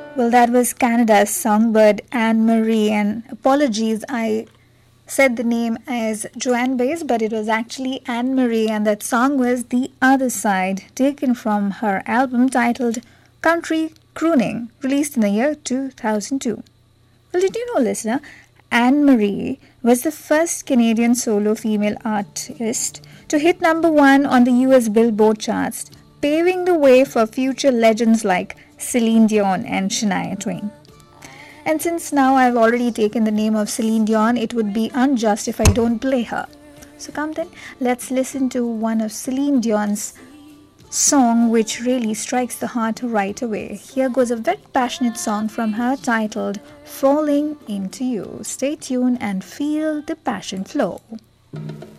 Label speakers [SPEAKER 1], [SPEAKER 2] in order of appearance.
[SPEAKER 1] Well, that was Canada's songbird Anne Marie, and apologies, I said the name as Joanne Baez, but it was actually Anne Marie, and that song was The Other Side, taken from her album titled Country Crooning, released in the year 2002. Well, did you know, listener, Anne Marie was the first Canadian solo female artist to hit number one on the US Billboard charts, paving the way for future legends like Celine Dion and Shania Twain. And since now I've already taken the name of Celine Dion, it would be unjust if I don't play her. So come then, let's listen to one of Celine Dion's song which really strikes the heart right away. Here goes a very passionate song from her titled Falling Into You. Stay tuned and feel the passion flow.